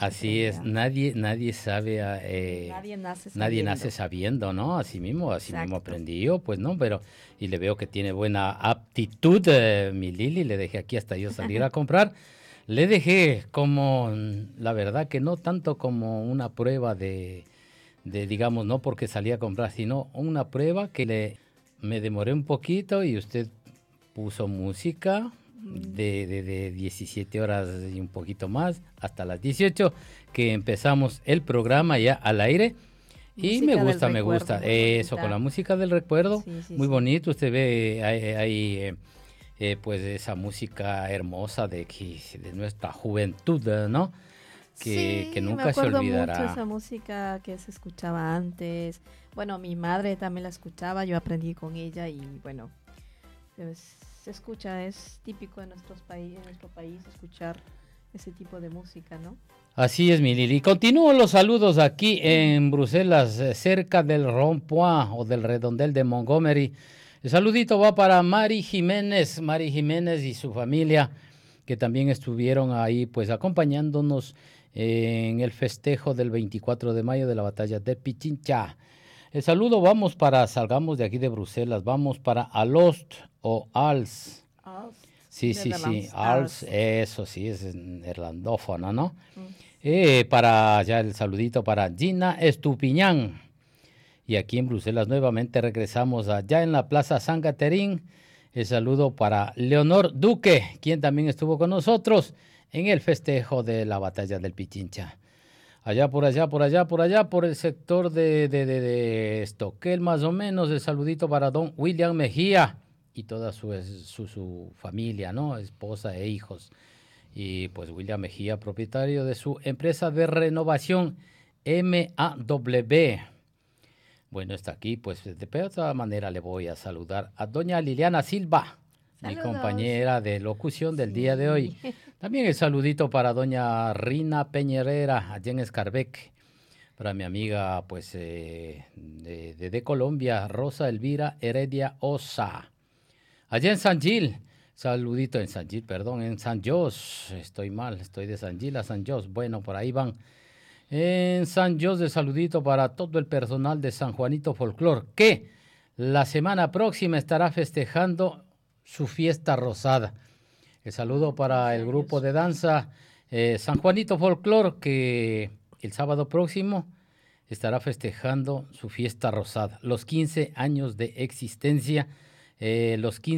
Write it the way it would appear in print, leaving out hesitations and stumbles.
Así es, aprenda. nadie sabe, nadie nace Sabiendo. sabiendo, ¿no? Así mismo Exacto. aprendí yo, pues no, pero, y le veo que tiene buena aptitud, mi Lili, le dejé aquí hasta yo salir a comprar. Le dejé como, la verdad que no tanto como una prueba digamos, no porque salí a comprar, sino una prueba que me demoré un poquito y usted puso música Mm, de 17 horas y un poquito más hasta las 18 que empezamos el programa ya al aire. Y música del me recuerdo, gusta. muy Eso, con la bonita. música del recuerdo, Sí, sí, muy sí. bonito. Usted ve ahí, pues esa música hermosa de nuestra juventud, ¿no? Que Sí, me nunca se acuerdo mucho olvidará. esa música que se escuchaba antes. Bueno, mi madre también la escuchaba, yo aprendí con ella y bueno, se escucha, es típico de nuestro país escuchar ese tipo de música, ¿no? Así es, mi Lili. Continúo los saludos aquí en Bruselas, cerca del Rond-Point o del redondel de Montgomery. El saludito va para Mari Jiménez y su familia, que también estuvieron ahí, pues acompañándonos en el festejo del 24 de mayo de la batalla de Pichincha. El saludo salgamos de aquí de Bruselas, vamos para Alost o Als. Aalst, Sí, Netherlands, Als, Aalst. eso sí, es neerlandófono, ¿no? Sí. Para ya el saludito para Gina Estupiñán. Y aquí en Bruselas nuevamente regresamos allá en la Plaza San Caterín. El saludo para Leonor Duque, quien también estuvo con nosotros en el festejo de la batalla del Pichincha. Allá por el sector de Estoquel, más o menos, el saludito para don William Mejía y toda su familia, ¿no? Esposa e hijos. Y pues William Mejía, propietario de su empresa de renovación MAW. Bueno, está aquí, pues de otra manera le voy a saludar a doña Liliana Silva, mi Saludos. compañera de locución del día de hoy. Sí. También el saludito para doña Rina Peñerera, allá en Escarbec. Para mi amiga, pues, de Colombia, Rosa Elvira Heredia Osa. Allá en San Gil, saludito en San Gil, perdón, en San Jos, estoy mal, estoy de San Gil a San Jos, bueno, por ahí van. En San Jos de saludito para todo el personal de San Juanito Folclor, que la semana próxima estará festejando su fiesta rosada. El saludo para 15 el grupo años. de danza San Juanito Folclor, que el sábado próximo estará festejando su fiesta rosada, los 15 años de existencia, los 15